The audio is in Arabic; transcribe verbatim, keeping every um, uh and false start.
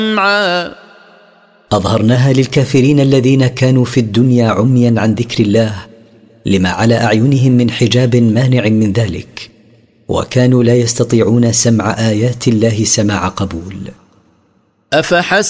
أظهرناها للكافرين الذين كانوا في الدنيا عميا عن ذكر الله لما على أعينهم من حجاب مانع من ذلك، وكانوا لا يستطيعون سمع آيات الله سماع قبول. أفحسب